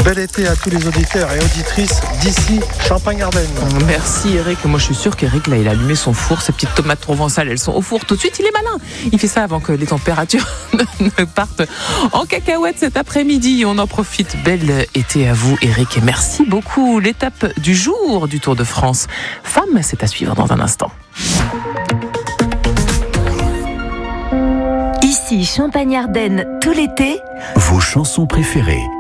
Bel été à tous les auditeurs et auditrices d'ici Champagne-Ardenne. Merci Eric. Moi je suis sûre qu'Eric là il a allumé son four. Ces petites tomates provençales elles sont au four tout de suite. Il est malin. Il fait ça avant que les températures ne partent en cacahuète cet après-midi. On en profite. Bel été à vous Eric et merci beaucoup. L'étape du jour du Tour de France Femmes, c'est à suivre dans un instant. Ici Champagne-Ardenne tout l'été. Vos chansons préférées.